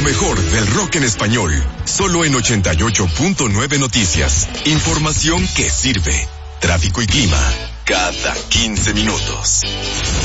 mejor del rock en español, solo en 88.9 Noticias. Información que sirve. Tráfico y clima, cada 15 minutos.